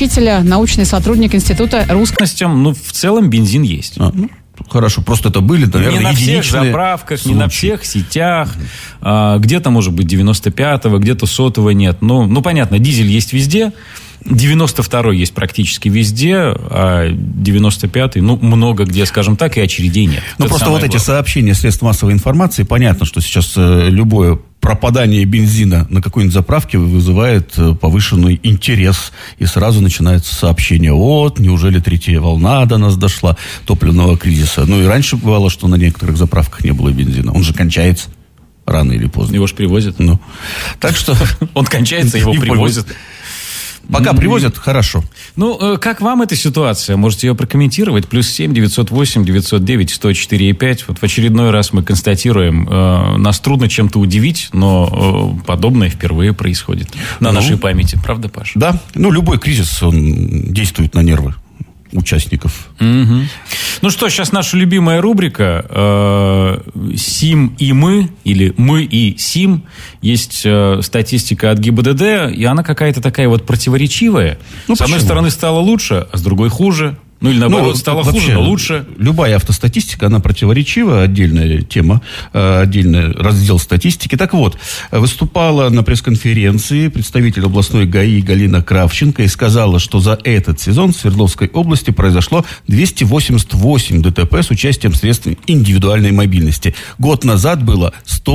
учителя, научный сотрудник Института русского. Ну, в целом бензин есть. Хорошо, просто это были, наверное, не на всех единичные заправках, случаи. не на всех сетях. Где-то, может быть, 95-го, где-то 100-го нет. Ну, понятно, дизель есть везде. 92-й есть практически везде, а 95-й, много где, скажем так, и очередей нет. Ну, просто вот эти сообщения средств массовой информации, понятно, что сейчас любое пропадание бензина на какой-нибудь заправке вызывает повышенный интерес, и сразу начинается сообщение: вот, неужели третья волна до нас дошла, топливного кризиса. Ну, и раньше бывало, что на некоторых заправках не было бензина. Он же кончается рано или поздно. Его же привозят. Так что... Он кончается, его привозят. Пока привозят, хорошо. Как вам эта ситуация? Можете ее прокомментировать. +7 908 909 104 5. Вот в очередной раз мы констатируем, нас трудно чем-то удивить, но подобное впервые происходит на нашей памяти. Правда, Паш? Да. Любой кризис, он действует на нервы участников. Угу. Ну что, сейчас наша любимая рубрика «Сим и мы», или «Мы и Сим». Есть статистика от ГИБДД, и она какая-то такая вот противоречивая. С одной стороны, стало лучше, а с другой хуже. Или наоборот, стало хуже, но лучше. Любая автостатистика, она противоречива, отдельная тема, отдельный раздел статистики. Так вот, выступала на пресс-конференции представитель областной ГАИ Галина Кравченко и сказала, что за этот сезон в Свердловской области произошло 288 ДТП с участием средств индивидуальной мобильности. Год назад было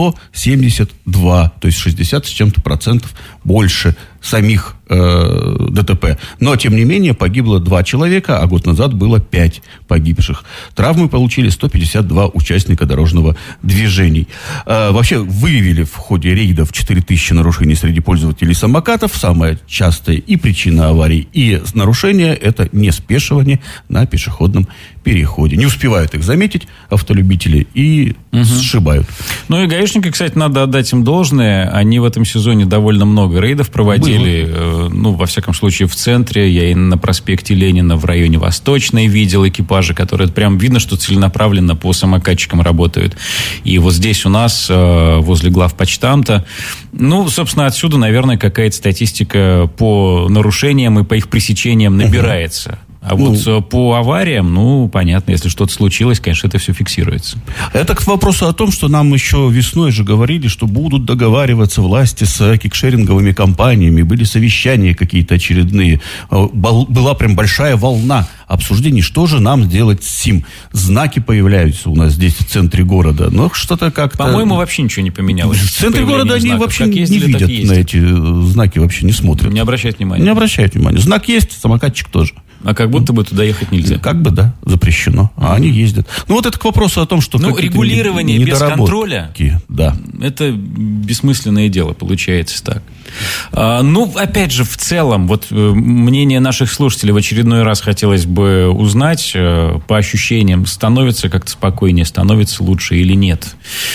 172, то есть 60 с чем-то процентов больше самих ДТП. Но, тем не менее, погибло 2 человека, а год назад было 5 погибших. Травмы получили 152 участника дорожного движения. Вообще, выявили в ходе рейдов 4000 нарушений среди пользователей самокатов. Самая частая и причина аварий, и нарушения – это неспешивание на пешеходном переходе. Не успевают их заметить автолюбители и сшибают. И гаишники, кстати, надо отдать им должное. Они в этом сезоне довольно много рейдов проводили. Во всяком случае, в центре. Я и на проспекте Ленина в районе Восточной видел экипажи, которые прям видно, что целенаправленно по самокатчикам работают. И вот здесь у нас, возле главпочтамта, собственно, отсюда, наверное, какая-то статистика по нарушениям и по их пресечениям набирается. А вот по авариям, понятно, если что-то случилось, конечно, это все фиксируется. Это к вопросу о том, что нам еще весной же говорили, что будут договариваться власти с кикшеринговыми компаниями, были совещания какие-то очередные, была прям большая волна обсуждений, что же нам сделать с СИМ. Знаки появляются у нас здесь в центре города, но что-то как-то... По-моему, вообще ничего не поменялось. В центре города они вообще не видят на эти знаки, вообще не смотрят. Не обращают внимания. Не обращают внимания. Знак есть, самокатчик тоже. А как будто бы туда ехать нельзя. Как бы, да, запрещено. А они ездят. Это к вопросу о том, что... Регулирование без контроля, да, это бессмысленное дело, получается так. Опять же, в целом, мнение наших слушателей в очередной раз хотелось бы узнать, по ощущениям, становится как-то спокойнее, становится лучше или нет.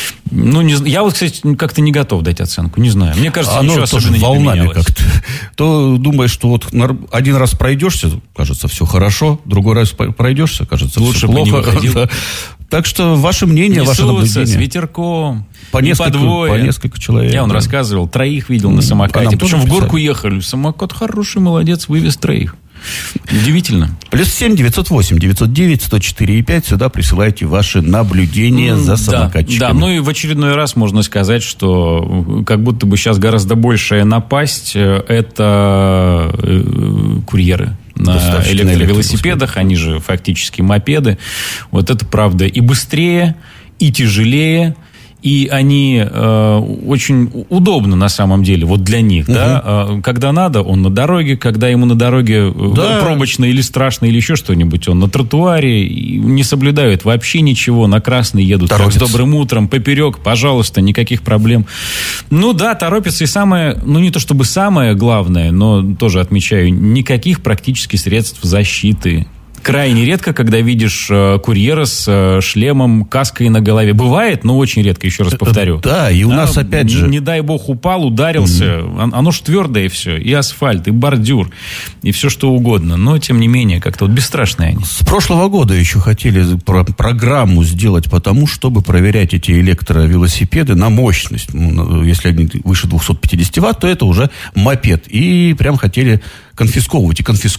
Я кстати, как-то не готов дать оценку, не знаю. Мне кажется, ничего особенно не поменялось. Как-то. То думаешь, что один раз пройдешься, кажется, все хорошо, другой раз пройдешься, кажется, лучше все плохо. Да. Так что ваше мнение, ваше наблюдение. С ветерком, по несколько человек. Я рассказывал, 3 видел на самокате. Причем в горку ехали. Самокат хороший, молодец, вывез 3. Удивительно. +7 908 909 104 5. Сюда присылайте ваши наблюдения за самокатчиками. Да, и в очередной раз можно сказать, что как будто бы сейчас гораздо большая напасть – это курьеры на электровелосипедах, они же фактически мопеды. Вот это правда и быстрее, и тяжелее. И они очень удобны на самом деле, для них, да. Когда надо, он на дороге, когда ему на дороге пробочно или страшно, или еще что-нибудь, он на тротуаре, не соблюдают вообще ничего, на красный едут, как с добрым утром, поперек, пожалуйста, никаких проблем. Торопятся, и самое, не то чтобы самое главное, но тоже отмечаю, никаких практически средств защиты. Крайне редко, когда видишь курьера с шлемом, каской на голове. Бывает, но очень редко, еще раз повторю. Да, и у нас опять же... Не дай бог упал, ударился. Оно ж твердое все. И асфальт, и бордюр, и все что угодно. Но, тем не менее, как-то бесстрашные они. С прошлого года еще хотели программу сделать по тому, чтобы проверять эти электровелосипеды на мощность. Если они выше 250 ватт, то это уже мопед. И прям хотели конфисковывать. И